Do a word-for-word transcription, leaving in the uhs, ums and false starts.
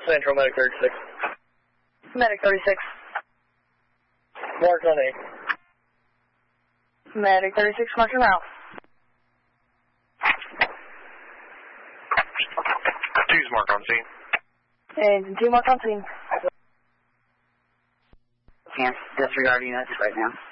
Central, Medic thirty-six. Medic thirty-six. Mark on eight. Medic thirty-six, marching route. Two's marked on scene. And two marked on scene. Can't disregard units right now.